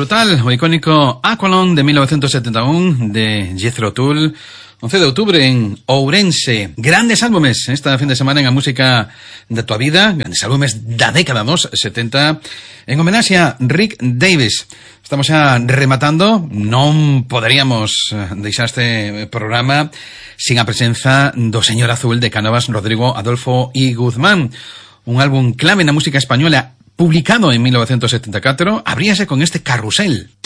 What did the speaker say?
brutal o icónico Aqualung de 1971 de Jethro Tull. 11 de octubre en Ourense. Grandes álbumes esta fin de semana en a música da tua vida. Grandes álbumes da década dos 70 en homenaxe a Rick Davies. Estamos xa rematando. Non poderíamos deixar este programa sin a presenza do señor azul de Cánovas, Rodrigo Adolfo y Guzmán. Un álbum clave na música española publicado en 1974. Abríase con este Carrusel.